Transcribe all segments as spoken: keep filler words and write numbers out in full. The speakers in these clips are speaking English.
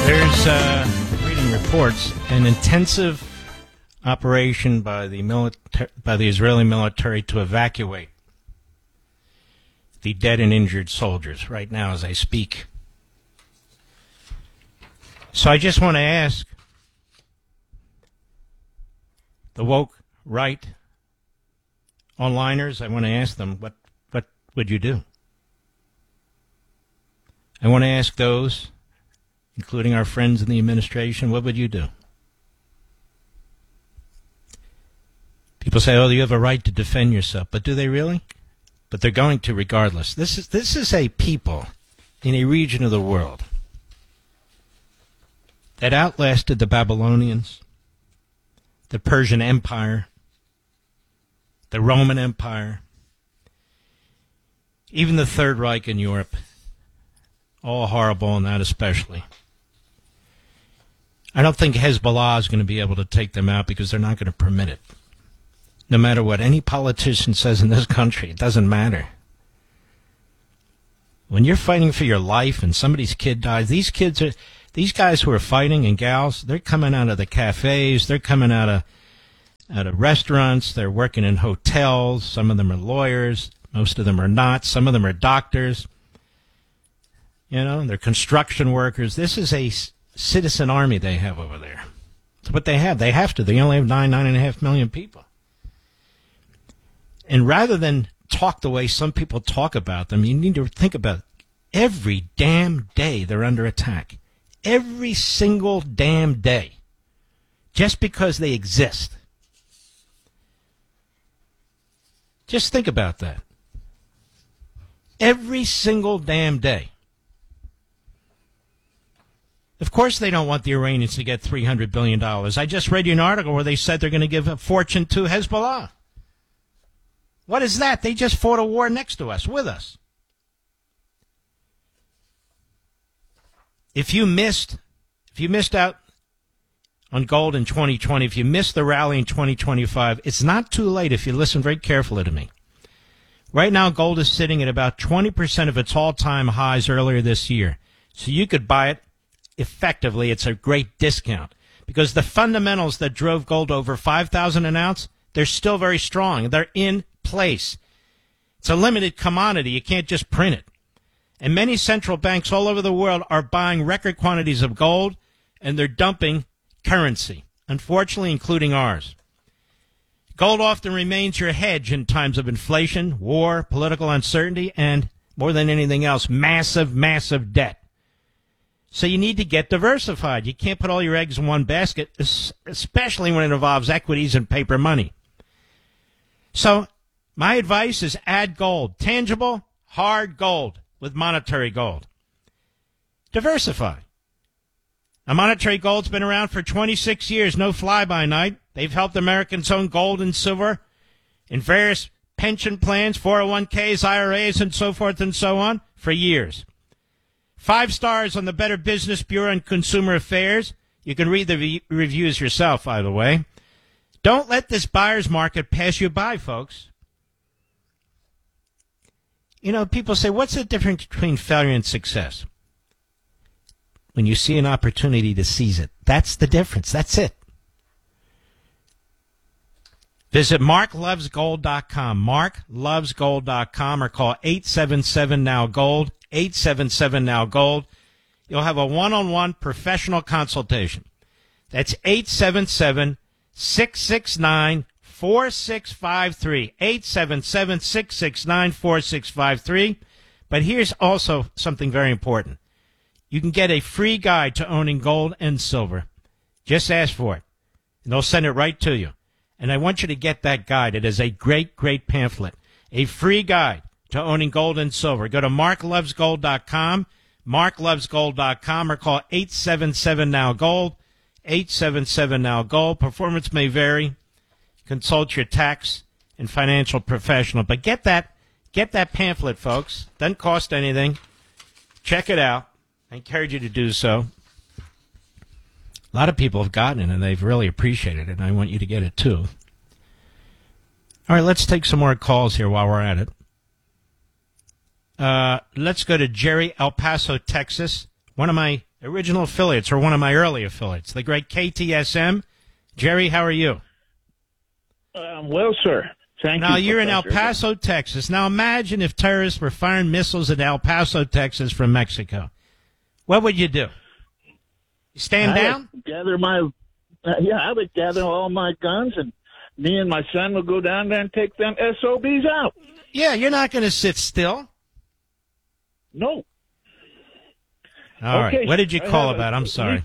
There's, uh, reading reports, an intensive operation by the milita- by the Israeli military to evacuate the dead and injured soldiers right now as I speak. So I just want to ask the woke right onliners, I want to ask them, what, what would you do? I want to ask those, including our friends in the administration, what would you do? People say, oh, you have a right to defend yourself. But do they really? But they're going to regardless. This is this is a people in a region of the world that outlasted the Babylonians, the Persian Empire, the Roman Empire, even the Third Reich in Europe. All horrible, and that especially. I don't think Hezbollah is going to be able to take them out because they're not going to permit it. No matter what any politician says in this country, it doesn't matter. When you're fighting for your life and somebody's kid dies, these kids are, these guys who are fighting and gals, they're coming out of the cafes, they're coming out of, out of restaurants, they're working in hotels, some of them are lawyers, most of them are not, some of them are doctors, you know, they're construction workers. This is a citizen army they have over there. It's what they have. They have to. They only have nine, nine and a half million people. And rather than talk the way some people talk about them, you need to think about it. Every damn day they're under attack. Every single damn day. Just because they exist. Just think about that. Every single damn day. Of course they don't want the Iranians to get three hundred billion dollars. I just read you an article where they said they're going to give a fortune to Hezbollah. What is that? They just fought a war next to us, with us. If you missed, if you missed out on gold in twenty twenty, if you missed the rally in twenty twenty-five, it's not too late if you listen very carefully to me. Right now, gold is sitting at about twenty percent of its all-time highs earlier this year. So you could buy it effectively. It's a great discount because the fundamentals that drove gold over five thousand an ounce, they're still very strong. They're in place. It's a limited commodity. You can't just print it. And many central banks all over the world are buying record quantities of gold, and they're dumping currency, unfortunately, including ours. Gold often remains your hedge in times of inflation, war, political uncertainty, and, more than anything else, massive, massive debt. So you need to get diversified. You can't put all your eggs in one basket, especially when it involves equities and paper money. So my advice is add gold, tangible, hard gold with monetary gold. Diversify. Now, monetary gold's been around for twenty-six years, no fly-by-night. They've helped Americans own gold and silver in various pension plans, four oh one k's, I R A's, and so forth and so on for years. Five stars on the Better Business Bureau and Consumer Affairs. You can read the re- reviews yourself, by the way. Don't let this buyer's market pass you by, folks. You know, people say, what's the difference between failure and success? When you see an opportunity to seize it. That's the difference. That's it. Visit mark loves gold dot com, mark loves gold dot com, or call eight seven seven now gold, eight seven seven now gold. You'll have a one-on-one professional consultation. That's eight seven seven, six six nine, four six five three, eight seven seven, six six nine, four six five three. But here's also something very important. You can get a free guide to owning gold and silver. Just ask for it, and they'll send it right to you. And I want you to get that guide. It is a great, great pamphlet. A free guide to owning gold and silver. Go to mark loves gold dot com, mark loves gold dot com, or call eight seven seven now gold, eight seven seven now gold. Performance may vary. Consult your tax and financial professional. But get that, get that pamphlet, folks. Doesn't cost anything. Check it out. I encourage you to do so. A lot of people have gotten it, and they've really appreciated it, and I want you to get it, too. All right, let's take some more calls here while we're at it. Uh, let's go to Jerry, El Paso, Texas. One of my Original affiliates, or one of my early affiliates, the great K T S M. Jerry, how are you? Um, well, sir. Thank now, you. Now, you're in El Professor. Paso, Texas. Now, imagine if terrorists were firing missiles at El Paso, Texas from Mexico. What would you do? You stand I down? Would gather my, uh, yeah, I would gather all my guns, and me and my son would go down there and take them S O Bs out. Yeah, you're not going to sit still. No. All okay. right. What did you call a, about? I'm sorry.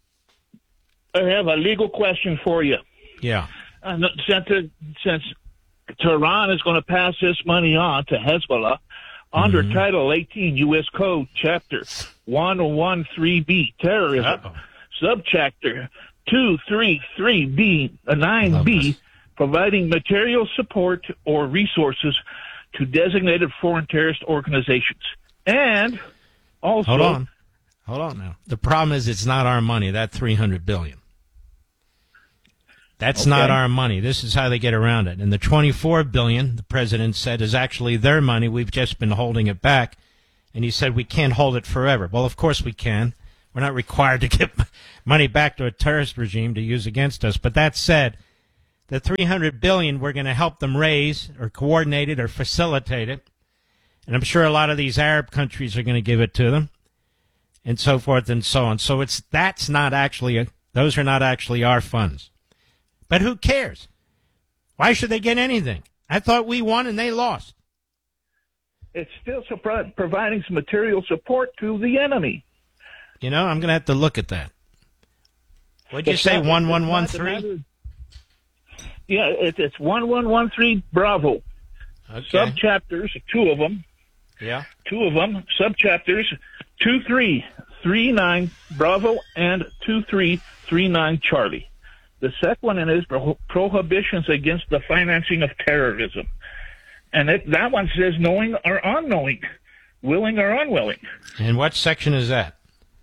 I have a legal question for you. Yeah. Uh, since, since Tehran is going to pass this money on to Hezbollah, under mm-hmm. Title eighteen U S Code, Chapter one thirteen B, Terrorism, Uh-oh. Subchapter two thirty-three B, uh, nine B, providing material support or resources to designated foreign terrorist organizations. And also... Hold on. Hold on now. The problem is it's not our money, that three hundred billion dollars. That's okay. Not our money. This is how they get around it. And the twenty-four billion dollars, the president said, is actually their money. We've just been holding it back. And he said we can't hold it forever. Well, of course we can. We're not required to give money back to a terrorist regime to use against us. But that said, the three hundred billion dollars we're going to help them raise or coordinate it or facilitate it. And I'm sure a lot of these Arab countries are going to give it to them and so forth and so on. So it's that's not actually, a, those are not actually our funds. But who cares? Why should they get anything? I thought we won and they lost. It's still supri- providing some material support to the enemy. You know, I'm going to have to look at that. What'd you it's say, one one one three? Yeah, it, it's one one one three Bravo. Okay. Subchapters, two of them. Yeah. Two of them, subchapters, two three three nine Bravo and two three three nine Charlie. The second one is pro- prohibitions against the financing of terrorism. And it, that one says knowing or unknowing, willing or unwilling. And what section is that?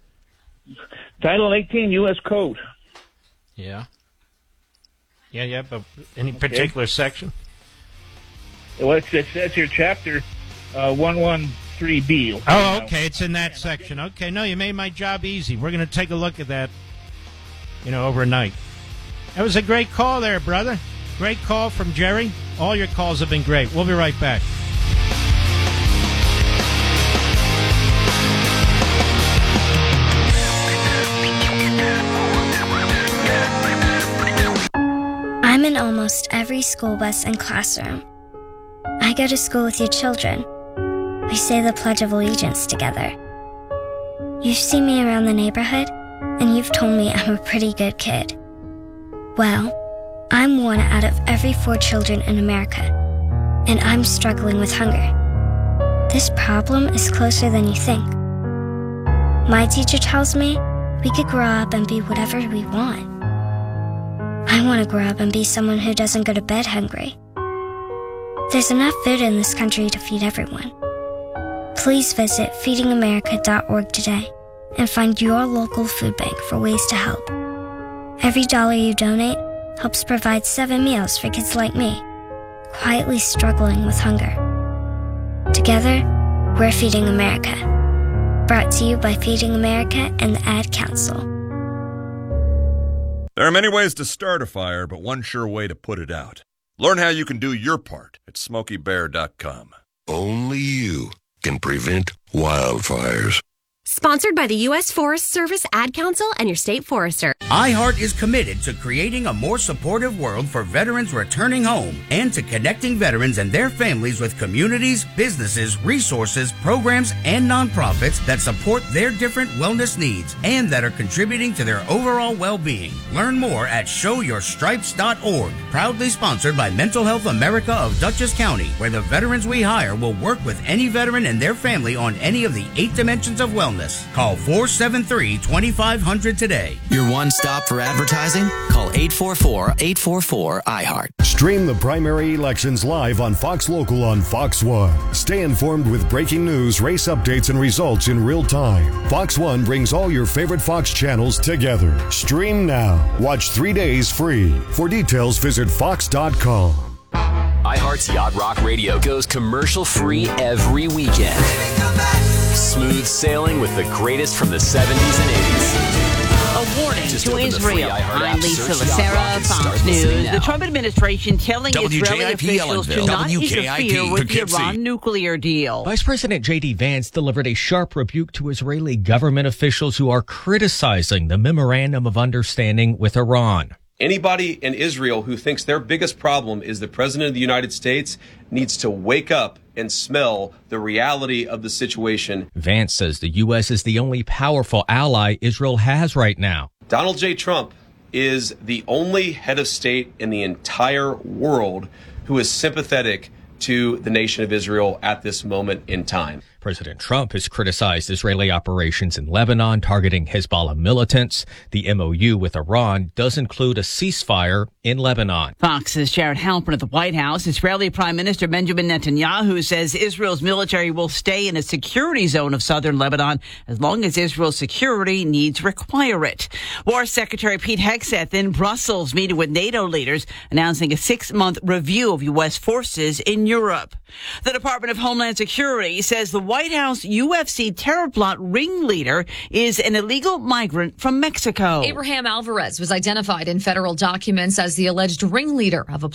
Title eighteen U S Code. Yeah. Yeah, yeah, but any particular okay. section? Well, it, it says here chapter uh, one thirteen B. Oh, okay, it's in that section. Okay, no, you made my job easy. We're going to take a look at that, you know, overnight. That was a great call there, brother. Great call from Jerry. All your calls have been great. We'll be right back. I'm in almost every school bus and classroom. I go to school with your children. We say the Pledge of Allegiance together. You've seen me around the neighborhood, and you've told me I'm a pretty good kid. Well, I'm one out of every four children in America, and I'm struggling with hunger. This problem is closer than you think. My teacher tells me we could grow up and be whatever we want. I want to grow up and be someone who doesn't go to bed hungry. There's enough food in this country to feed everyone. Please visit feeding america dot org today and find your local food bank for ways to help. Every dollar you donate helps provide seven meals for kids like me, quietly struggling with hunger. Together, we're Feeding America. Brought to you by Feeding America and the Ad Council. There are many ways to start a fire, but one sure way to put it out. Learn how you can do your part at smokey bear dot com. Only you can prevent wildfires. Sponsored by the U S Forest Service, Ad Council, and your state forester. iHeart is committed to creating a more supportive world for veterans returning home and to connecting veterans and their families with communities, businesses, resources, programs, and nonprofits that support their different wellness needs and that are contributing to their overall well-being. Learn more at show your stripes dot org. Proudly sponsored by Mental Health America of Dutchess County, where the veterans we hire will work with any veteran and their family on any of the eight dimensions of wellness. Call four seven three, two five zero zero today. Your one stop for advertising? Call eight four four, eight four four, I heart. Stream the primary elections live on Fox Local on Fox One. Stay informed with breaking news, race updates, and results in real time. Fox One brings all your favorite Fox channels together. Stream now. Watch three days free. For details, visit fox dot com. iHeart's Yacht Rock Radio goes commercial free every weekend. Smooth sailing with the greatest from the seventies and eighties. A warning Just to open the free Israel. iHeart I'm app, Lisa search Yacht Rock, Lacera, and start Fox listening News. now. The Trump administration telling W J Israeli I P officials to Ellenville. not W K I P interfere with the Poughkeepsie. Iran nuclear deal. Vice President J D Vance delivered a sharp rebuke to Israeli government officials who are criticizing the Memorandum of Understanding with Iran. Anybody in Israel who thinks their biggest problem is the President of the United States needs to wake up and smell the reality of the situation. Vance says the U S is the only powerful ally Israel has right now. Donald J. Trump is the only head of state in the entire world who is sympathetic to the nation of Israel at this moment in time. President Trump has criticized Israeli operations in Lebanon targeting Hezbollah militants. The M O U with Iran does include a ceasefire in Lebanon. Fox's Jared Halpern at the White House. Israeli Prime Minister Benjamin Netanyahu says Israel's military will stay in a security zone of southern Lebanon as long as Israel's security needs require it. War Secretary Pete Hegseth in Brussels meeting with NATO leaders announcing a six-month review of U S forces in Europe. The Department of Homeland Security says the White House U F C terror plot ringleader is an illegal migrant from Mexico. Abraham Alvarez was identified in federal documents as the alleged ringleader of a